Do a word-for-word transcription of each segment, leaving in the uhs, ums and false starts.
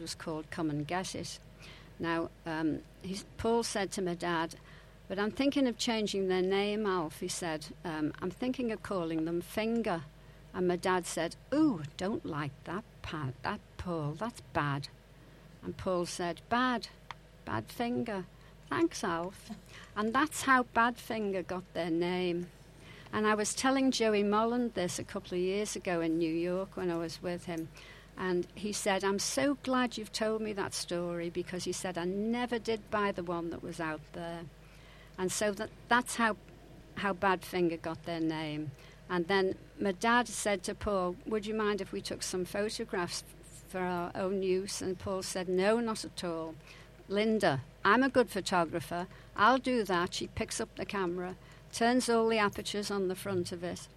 was called Come and Get It. Now, um, he's, Paul said to my dad, but I'm thinking of changing their name, Alf. He said, um, I'm thinking of calling them Finger. And my dad said, ooh, don't like that, Pat, that Paul, that's bad. And Paul said, bad, Badfinger. Thanks, Alf. And that's how Badfinger got their name. And I was telling Joey Molland this a couple of years ago in New York when I was with him. And he said, I'm so glad you've told me that story, because he said, I never did buy the one that was out there. And so that that's how how Badfinger got their name. And then my dad said to Paul, would you mind if we took some photographs for our own use? And Paul said, no, not at all. Linda, I'm a good photographer. I'll do that. She picks up the camera, turns all the apertures on the front of it.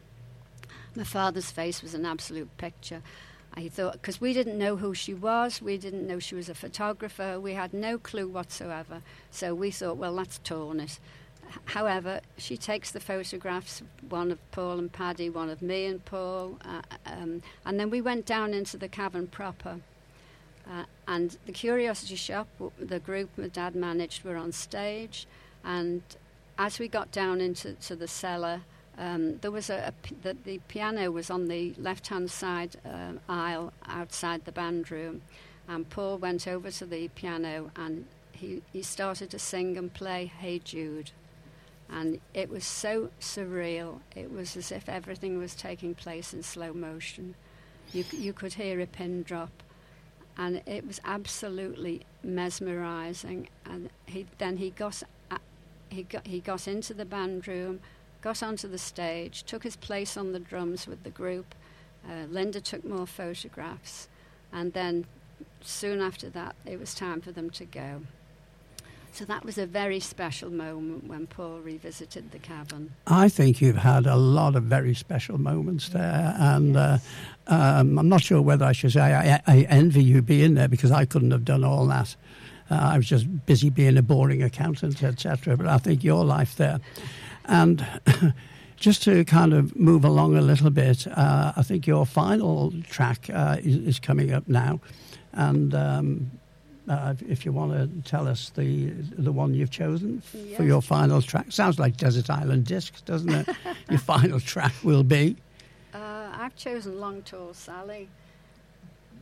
My father's face was an absolute picture. I thought, because we didn't know who she was, we didn't know she was a photographer, we had no clue whatsoever. So we thought, well, let's torn it. However, she takes the photographs, one of Paul and Paddy, one of me and Paul, uh, um, and then we went down into the cavern proper. Uh, and the Curiosity Shop, the group my dad managed, were on stage, and as we got down into to the cellar, um, there was a, a the, the piano was on the left-hand side uh, aisle outside the band room, and Paul went over to the piano and he, he started to sing and play Hey Jude. And it was so surreal. It was as if everything was taking place in slow motion. You, you could hear a pin drop. And it was absolutely mesmerising. And he, then he got, uh, he got he got into the band room, got onto the stage, took his place on the drums with the group. Uh, Linda took more photographs. And then soon after that, it was time for them to go. So that was a very special moment when Paul revisited the cavern. I think you've had a lot of very special moments there, and yes. uh, um, I'm not sure whether I should say I, I envy you being there, because I couldn't have done all that. Uh, I was just busy being a boring accountant, et cetera. But I think your life there. And just to kind of move along a little bit, uh, I think your final track uh, is, is coming up now, and Um, Uh, if you want to tell us the the one you've chosen yes. for your final track. Sounds like Desert Island Discs, doesn't it? Your final track will be? Uh, I've chosen Long Tall Sally.